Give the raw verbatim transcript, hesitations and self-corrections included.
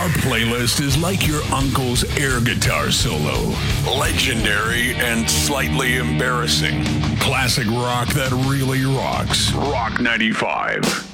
Our playlist is like your uncle's air guitar solo. Legendary and slightly embarrassing. Classic rock that really rocks. Rock ninety-five.